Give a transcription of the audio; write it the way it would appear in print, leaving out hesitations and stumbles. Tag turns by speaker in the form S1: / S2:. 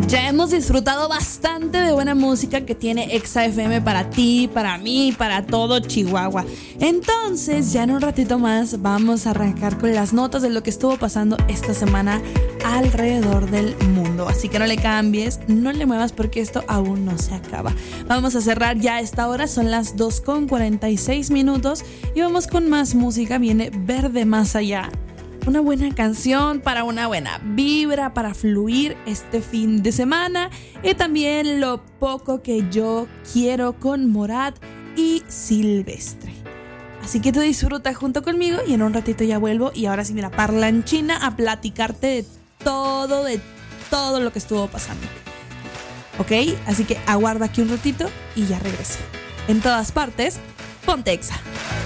S1: Ya hemos disfrutado bastante de buena música que tiene Exa FM para ti, para mí, para todo Chihuahua. Entonces, ya en un ratito más vamos a arrancar con las notas de lo que estuvo pasando esta semana alrededor del mundo. Así que no le cambies, no le muevas porque esto aún no se acaba. Vamos a cerrar ya a esta hora, son las 2:46 y vamos con más música. Viene Verde Más Allá. Una buena canción para una buena vibra, para fluir este fin de semana. Y también Lo Poco Que Yo Quiero con Morat y Silvestre. Así que tú disfruta junto conmigo y en un ratito ya vuelvo. Y ahora sí, mira, parlanchina a platicarte de todo lo que estuvo pasando. ¿Ok? Así que aguarda aquí un ratito y ya regreso. En todas partes, ponte Exa.